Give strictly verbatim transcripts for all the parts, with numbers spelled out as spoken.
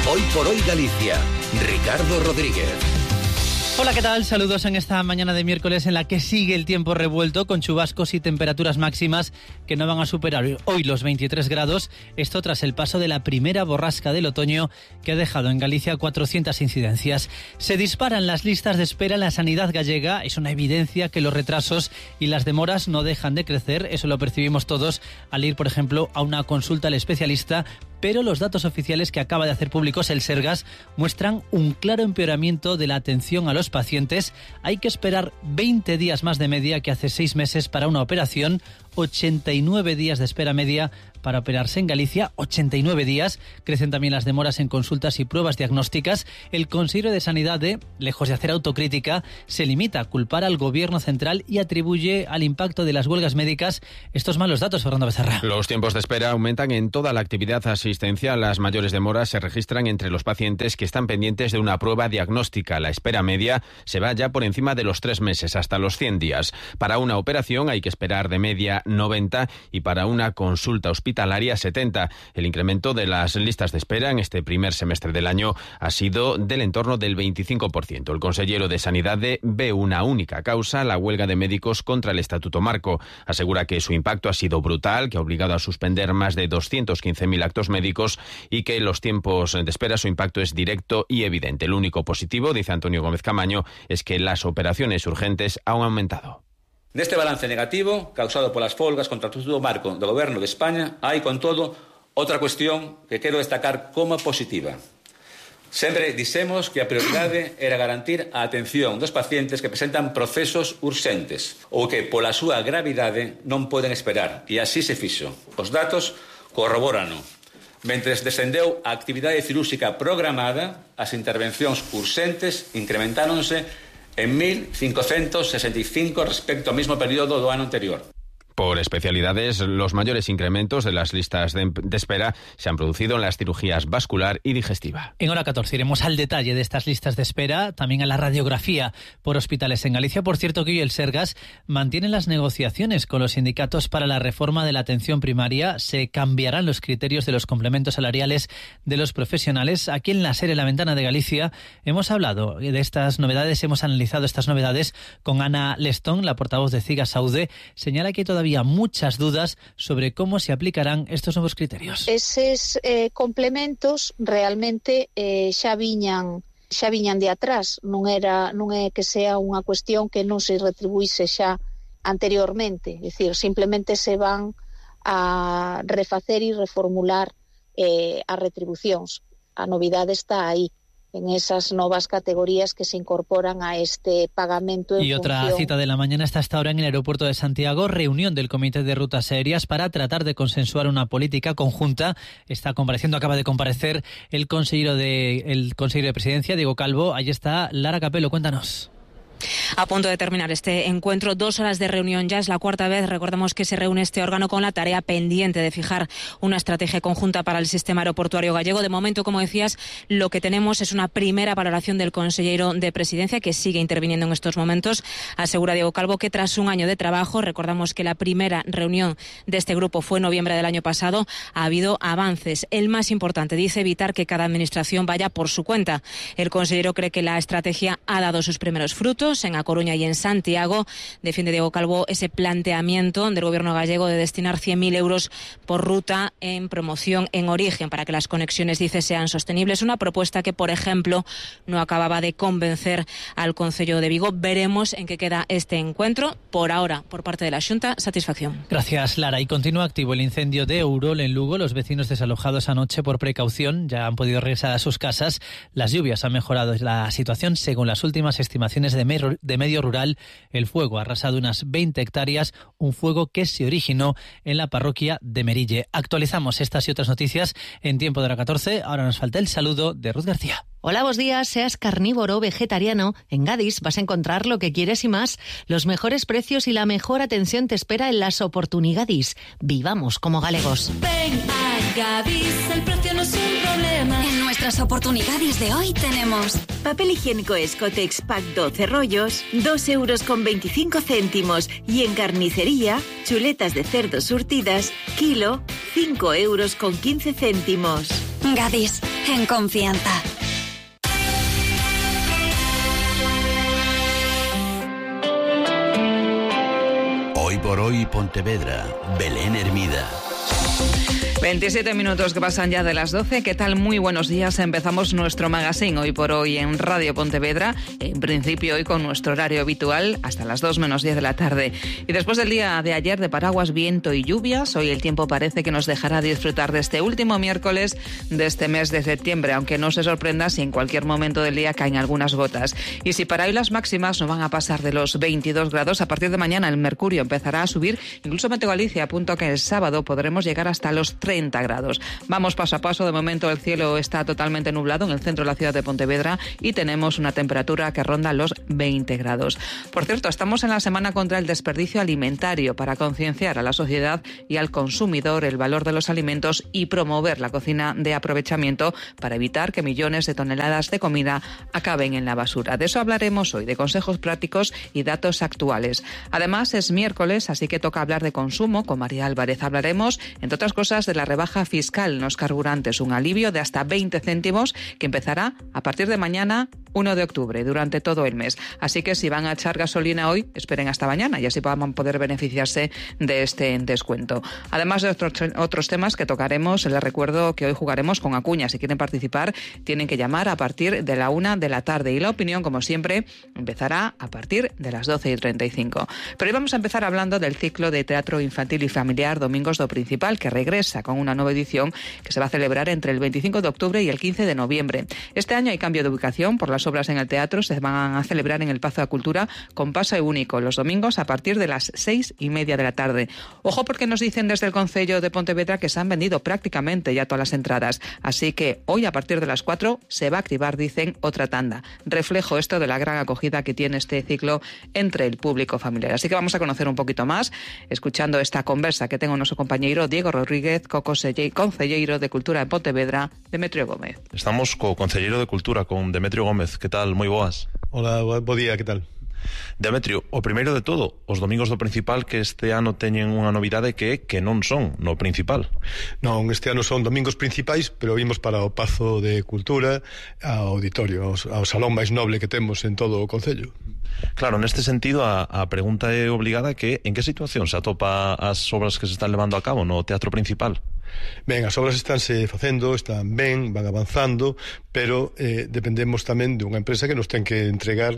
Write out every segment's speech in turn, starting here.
Hoy por hoy Galicia, Ricardo Rodríguez. Hola, ¿qué tal? Saludos en esta mañana de miércoles en la que sigue el tiempo revuelto con chubascos y temperaturas máximas que no van a superar hoy los veintitrés grados. Esto tras el paso de la primera borrasca del otoño que ha dejado en Galicia cuatrocientas incidencias. Se disparan las listas de espera en la sanidad gallega. Es una evidencia que los retrasos y las demoras no dejan de crecer. Eso lo percibimos todos al ir, por ejemplo, a una consulta al especialista. Pero los datos oficiales que acaba de hacer públicos el Sergas muestran un claro empeoramiento de la atención a los pacientes. Hay que esperar veinte días más de media que hace seis meses para una operación, ochenta y nueve días de espera media para operarse en Galicia, ochenta y nueve días. Crecen también las demoras en consultas y pruebas diagnósticas. El Consello de Sanidad, de, lejos de hacer autocrítica, se limita a culpar al Gobierno central y atribuye al impacto de las huelgas médicas estos malos datos, Fernando Becerra. Los tiempos de espera aumentan en toda la actividad asistencial. Las mayores demoras se registran entre los pacientes que están pendientes de una prueba diagnóstica. La espera media se va ya por encima de los tres meses, hasta los cien días. Para una operación hay que esperar de media noventa y para una consulta hospitalaria setenta. El incremento de las listas de espera en este primer semestre del año ha sido del entorno del veinticinco por ciento. El consejero de Sanidad ve una única causa, la huelga de médicos contra el Estatuto Marco. Asegura que su impacto ha sido brutal, que ha obligado a suspender más de doscientos quince mil actos médicos y que los tiempos de espera su impacto es directo y evidente. El único positivo, dice Antonio Gómez Camaño, es que las operaciones urgentes han aumentado. Neste balance negativo, causado polas folgas contra o Estatuto Marco do Goberno de España, hai, con todo, outra cuestión que quero destacar como positiva. Sempre dixemos que a prioridade era garantir a atención dos pacientes que presentan procesos urxentes ou que, pola súa gravidade, non poden esperar. E así se fixo. Os datos corrobórano. Mentres descendeu a actividade cirúrxica programada, as intervencións urxentes incrementáronse en mil cincocentos sesenta e cinco respecto ao mesmo período do ano anterior. Por especialidades, los mayores incrementos de las listas de, de espera se han producido en las cirugías vascular y digestiva. En hora catorce iremos al detalle de estas listas de espera, también a la radiografía por hospitales en Galicia. Por cierto, que hoy el Sergas mantiene las negociaciones con los sindicatos para la reforma de la atención primaria. Se cambiarán los criterios de los complementos salariales de los profesionales. Aquí en la serie La Ventana de Galicia hemos hablado de estas novedades, hemos analizado estas novedades con Ana Lestón, la portavoz de CIGA Saude. Señala que todavía había muchas dudas sobre cómo se aplicarán estos nuevos criterios. Eses eh, complementos realmente eh, xa viñan xa viñan de atrás, non era non é que sea unha cuestión que non se retribuíse xa anteriormente, é dicir, simplemente se van a refacer e reformular eh, as retribucións. A novidade está aí, en esas novas categorías que se incorporan a este pagamento. En y otra función... cita de la mañana está hasta ahora en el aeropuerto de Santiago, reunión del Comité de Rutas Aéreas para tratar de consensuar una política conjunta. Está compareciendo, acaba de comparecer el consejero de, el consejero de Presidencia, Diego Calvo. Ahí está Lara Capelo, cuéntanos. A punto de terminar este encuentro, dos horas de reunión ya, es la cuarta vez, recordamos que se reúne este órgano con la tarea pendiente de fijar una estrategia conjunta para el sistema aeroportuario gallego. De momento, como decías, lo que tenemos es una primera valoración del consejero de Presidencia, que sigue interviniendo en estos momentos. Asegura Diego Calvo que tras un año de trabajo, recordamos que la primera reunión de este grupo fue en noviembre del año pasado, ha habido avances. El más importante, dice, evitar que cada administración vaya por su cuenta. El consejero cree que la estrategia ha dado sus primeros frutos. En A Coruña y en Santiago defiende Diego Calvo ese planteamiento del gobierno gallego de destinar cien mil euros por ruta en promoción en origen para que las conexiones, dice, sean sostenibles. Una propuesta que, por ejemplo, no acababa de convencer al Concello de Vigo. Veremos en qué queda este encuentro. Por ahora, por parte de la Xunta, satisfacción. Gracias, Lara. Y continúa activo el incendio de Ourol en Lugo. Los vecinos desalojados anoche por precaución ya han podido regresar a sus casas. Las lluvias han mejorado la situación. Según las últimas estimaciones de Mero de Medio Rural, el fuego ha arrasado unas veinte hectáreas, un fuego que se originó en la parroquia de Merille. Actualizamos estas y otras noticias en Tiempo de Hora catorce. Ahora nos falta el saludo de Ruth García. Hola, buenos días. Seas carnívoro o vegetariano, en Gadis vas a encontrar lo que quieres y más. Los mejores precios y la mejor atención te espera en las oportunidades. Vivamos como galegos. Ven a Gadis, el precio no es un problema. En nuestras oportunidades de hoy tenemos papel higiénico Escotex Pack doce rollos, dos euros con veinticinco céntimos. Y en carnicería, chuletas de cerdo surtidas, kilo, cinco euros con quince céntimos. Gadis, en confianza. Hoy por hoy Pontevedra, Belén Hermida. veintisiete minutos que pasan ya de las doce. ¿Qué tal? Muy buenos días. Empezamos nuestro magazine Hoy por Hoy en Radio Pontevedra. En principio hoy con nuestro horario habitual hasta las dos menos diez de la tarde. Y después del día de ayer de paraguas, viento y lluvias, hoy el tiempo parece que nos dejará disfrutar de este último miércoles de este mes de septiembre, aunque no se sorprenda si en cualquier momento del día caen algunas gotas. Y si para hoy las máximas no van a pasar de los veintidós grados, a partir de mañana el mercurio empezará a subir. Incluso Meteo Galicia apunta que el sábado podremos llegar hasta los treinta grados. Vamos paso a paso. De momento el cielo está totalmente nublado en el centro de la ciudad de Pontevedra y tenemos una temperatura que ronda los veinte grados. Por cierto, estamos en la semana contra el desperdicio alimentario para concienciar a la sociedad y al consumidor el valor de los alimentos y promover la cocina de aprovechamiento para evitar que millones de toneladas de comida acaben en la basura. De eso hablaremos hoy, de consejos prácticos y datos actuales. Además es miércoles, así que toca hablar de consumo. Con María Álvarez hablaremos, entre otras cosas, de la rebaja fiscal en los carburantes, un alivio de hasta veinte céntimos que empezará a partir de mañana, uno de octubre, durante todo el mes. Así que si van a echar gasolina hoy, esperen hasta mañana y así van a poder beneficiarse de este descuento. Además de otros, otros temas que tocaremos, les recuerdo que hoy jugaremos con Acuña. Si quieren participar, tienen que llamar a partir de la una de la tarde y la opinión, como siempre, empezará a partir de las doce y treinta y cinco. Pero hoy vamos a empezar hablando del ciclo de teatro infantil y familiar Domingos do Principal, que regresa con una nueva edición que se va a celebrar entre el veinticinco de octubre y el quince de noviembre. Este año hay cambio de ubicación por las obras en el teatro. Se van a celebrar en el Pazo de Cultura con paso único los domingos a partir de las seis y media de la tarde. Ojo, porque nos dicen desde el Concello de Pontevedra que se han vendido prácticamente ya todas las entradas, así que hoy a partir de las cuatro se va a activar, dicen, otra tanda. Reflejo esto de la gran acogida que tiene este ciclo entre el público familiar. Así que vamos a conocer un poquito más escuchando esta conversa que tengo nuestro compañero Diego Rodríguez, concelleiro de Cultura en Pontevedra, Demetrio Gómez. Estamos co concelleiro de Cultura, con Demetrio Gómez. Que tal? Moi boas. Hola, bo día, que tal? Demetrio, o primeiro de todo, os Domingos do Principal que este ano teñen unha novidade que é que non son no Principal. Non, este ano son domingos principais, pero vimos para o Pazo de Cultura, ao auditorio, ao, ao salón máis noble que temos en todo o Concello. Claro, neste sentido, a, a pregunta é obligada, que en que situación se atopa as obras que se están levando a cabo no Teatro Principal? Ben, as obras estánse facendo, están ben, van avanzando, pero eh, dependemos tamén de unha empresa que nos ten que entregar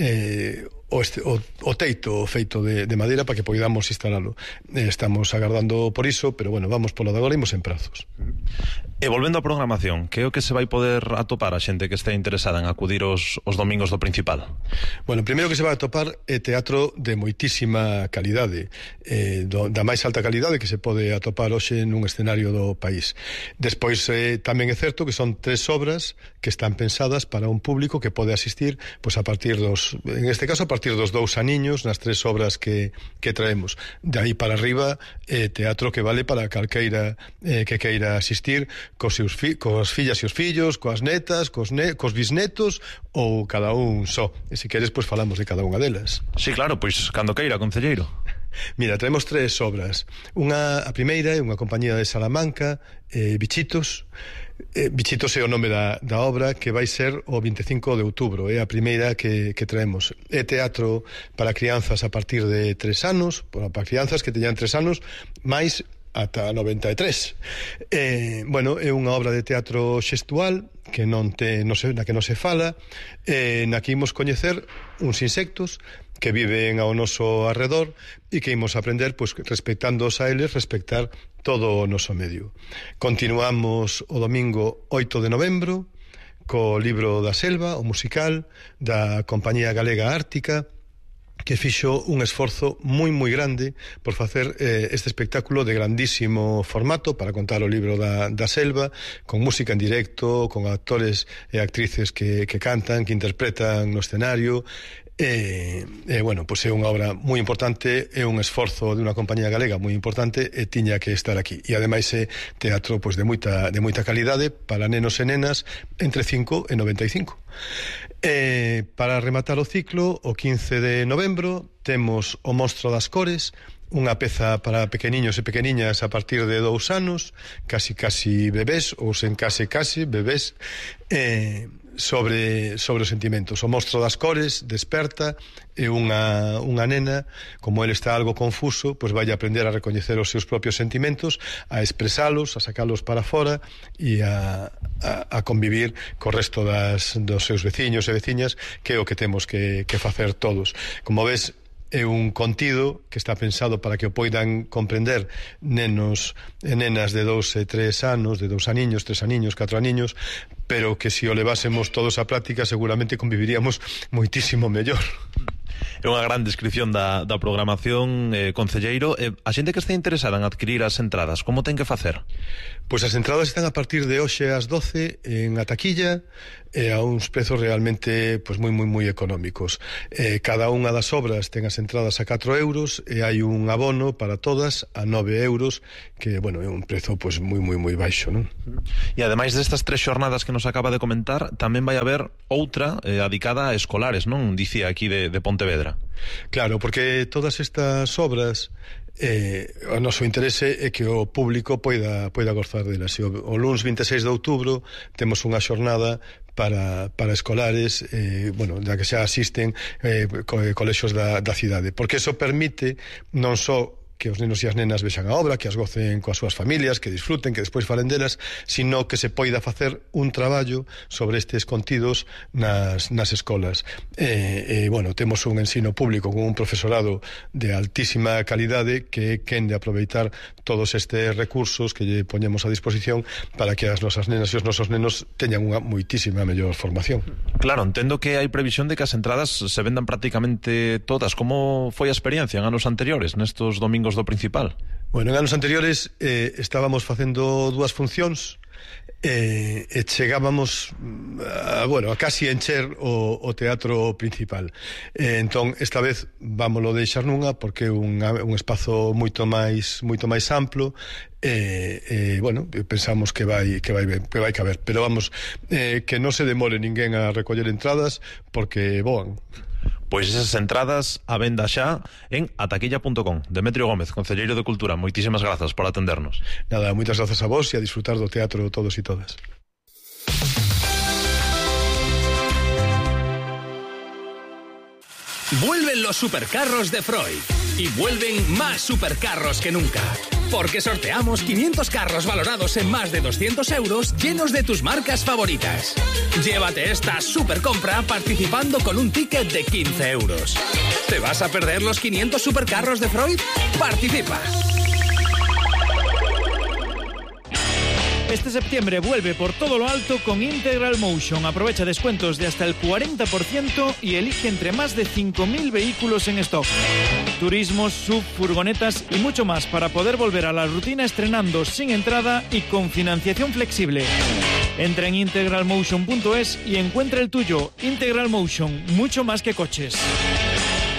eh, o, este, o, o teito feito de, de madeira para que poidamos instalalo. Eh, estamos agardando por iso, pero bueno, vamos polo de agora, imos en prazos. E volvendo á programación, que é o que se vai poder atopar a xente que este interesada en acudir os, os Domingos do Principal? Bueno, primeiro que se vai atopar é teatro de moitísima calidade, eh, do, da máis alta calidade que se pode atopar hoxe nun escenario do país. Despois eh, tamén é certo que son tres obras que están pensadas para un público que pode asistir, pois a partir dos, en este caso a partir dos dous aniños, nas tres obras que, que traemos. De aí para arriba, eh, teatro que vale para calqueira eh, que queira asistir, cos seus fi, cos fillas e os fillos, coas netas, cos, ne, cos bisnetos, ou cada un só. E se queres, pois falamos de cada unha delas. Sí, claro, pois cando queira, concelleiro. Mira, traemos tres obras. Unha, a primeira é unha compañía de Salamanca, eh, Bichitos. Eh, Bichitos é o nome da, da obra, que vai ser o veinticinco de outubro. É a primeira que, que traemos. É teatro para crianzas a partir de tres anos, para crianzas que teñan tres anos, máis ata noventa e tres. Eh, bueno, é unha obra de teatro xestual que non te, non se, na que non se fala, eh, na que imos coñecer uns insectos que viven ao noso arredor e que imos aprender, pois, respectándoos a eles, respectar todo o noso medio. Continuamos o domingo oito de novembro co libro da Selva, o musical da Compañía Galega Ártica, que fixo un esforzo moi moi grande por facer eh, este espectáculo de grandísimo formato para contar o libro da, da Selva, con música en directo, con actores e actrices que, que cantan, que interpretan no escenario. E, e bueno, pois é unha obra moi importante, é un esforzo de unha compañía galega moi importante e tiña que estar aquí. E ademais é teatro pois de moita de moita calidade para nenos e nenas entre cinco e noventa e cinco. E para rematar o ciclo, o quince de novembro temos o Monstro das Cores, unha peza para pequeniños e pequeniñas a partir de dous anos, casi casi bebés, ou sen case casi bebés, eh, sobre, sobre os sentimentos. O mostro das cores desperta e unha, unha nena, como ele está algo confuso, pois vai aprender a recoñecer os seus propios sentimentos, a expresalos, a sacalos para fora e a, a, a convivir co resto das, dos seus veciños e veciñas, que é o que temos que, que facer todos. Como ves, é un contido que está pensado para que o poidan comprender nenos e nenas de dous e tres anos, de dous aniños, tres aniños, catro aniños, pero que se o levásemos todos á práctica seguramente conviviríamos moitísimo mellor. É unha gran descripción da, da programación, eh, concelleiro. Eh, a xente que está interesada en adquirir as entradas, como ten que facer? Pois as entradas están a partir de hoxe ás doce en a taquilla, e a uns prezos realmente pois moi moi moi económicos. Eh, cada unha das obras ten as entradas a catro euros e hai un abono para todas a nove euros, que, bueno, é un prezo pois moi moi moi baixo, non? E ademais destas tres xornadas que nos acaba de comentar, tamén vai haber outra eh, dedicada a escolares, non? Dicía aquí de, de Pontevedra. Claro, porque todas estas obras, eh, o noso interese é que o público poida, poida gozar delas. O, o luns vinte e seis de outubro temos unha xornada para, para escolares, eh, bueno, da que xa asisten eh, co, colexios da, da cidade, porque eso permite non só que os nenos e as nenas vexan a obra, que as gocen coas súas familias, que disfruten, que despois falen delas, sino que se poida facer un traballo sobre estes contidos nas, nas escolas. E, e, bueno, temos un ensino público con un profesorado de altísima calidade que é quen de aproveitar todos estes recursos que lle poñemos a disposición para que as nosas nenas e os nosos nenos teñan unha moitísima mellor formación. Claro, entendo que hai previsión de que as entradas se vendan prácticamente todas. Como foi a experiencia en anos anteriores, nestos domingos do Principal? Bueno, en anos anteriores eh, estábamos facendo dúas funcións e, e chegábamos a, bueno, a casi encher o, o teatro principal. E, entón, esta vez vámolo deixar nunha porque é un, un espazo moito máis moito máis amplo e, e bueno, pensamos que vai que vai que vai caber, pero vamos, eh, que non se demore ninguén a recoller entradas porque voan. Pois esas entradas a venda xa en ataquilla punto com. Demetrio Gómez, concelleiro de Cultura, moitísimas grazas por atendernos. Nada, moitas grazas a vos e a disfrutar do teatro todos e todas. Vuelven los supercarros de Freud y vuelven más supercarros que nunca. Porque sorteamos quinientos carros valorados en más de doscientos euros llenos de tus marcas favoritas. Llévate esta supercompra participando con un ticket de quince euros. ¿Te vas a perder los quinientos supercarros de Freud? ¡Participa! Este septiembre vuelve por todo lo alto con Integral Motion. Aprovecha descuentos de hasta el cuarenta por ciento y elige entre más de cinco mil vehículos en stock. Turismos, sub, furgonetas y mucho más para poder volver a la rutina estrenando sin entrada y con financiación flexible. Entra en integral motion punto es y encuentra el tuyo. Integral Motion, mucho más que coches.